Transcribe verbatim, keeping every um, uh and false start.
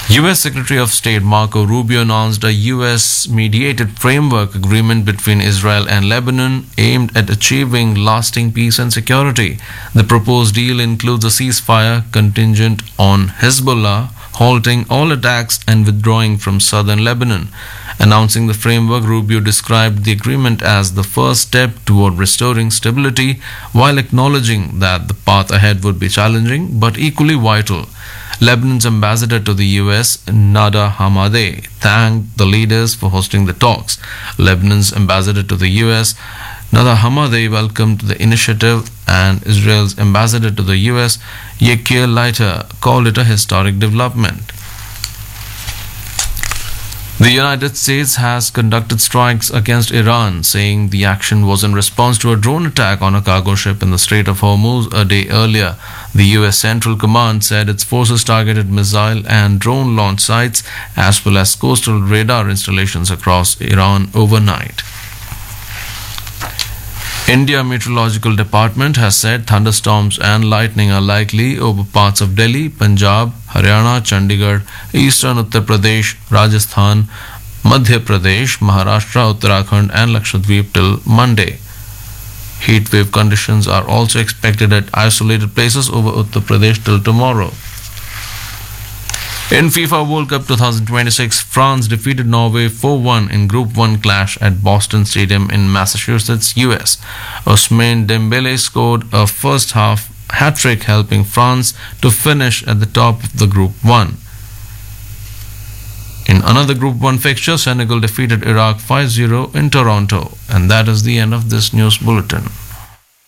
U S Secretary of State Marco Rubio announced a U S-mediated framework agreement between Israel and Lebanon aimed at achieving lasting peace and security. The proposed deal includes a ceasefire contingent on Hezbollah halting all attacks and withdrawing from southern Lebanon. Announcing the framework, Rubio described the agreement as the first step toward restoring stability, while acknowledging that the path ahead would be challenging but equally vital. Lebanon's ambassador to the U S, Nada Hamadeh, thanked the leaders for hosting the talks. Lebanon's ambassador to the U S, Nada Hamadeh, welcomed the initiative, and Israel's ambassador to the U S, Yechiel Leiter, called it a historic development. The United States has conducted strikes against Iran, saying the action was in response to a drone attack on a cargo ship in the Strait of Hormuz a day earlier. The U S Central Command said its forces targeted missile and drone launch sites as well as coastal radar installations across Iran overnight. India Meteorological Department has said thunderstorms and lightning are likely over parts of Delhi, Punjab, Haryana, Chandigarh, Eastern Uttar Pradesh, Rajasthan, Madhya Pradesh, Maharashtra, Uttarakhand and Lakshadweep till Monday. Heat wave conditions are also expected at isolated places over Uttar Pradesh till tomorrow. In FIFA World Cup twenty twenty-six, France defeated Norway four one in Group one clash at Boston Stadium in Massachusetts, U S. Ousmane Dembele scored a first-half hat-trick, helping France to finish at the top of the Group one. In another Group one fixture, Senegal defeated Iraq five zero in Toronto. And that is the end of this news bulletin.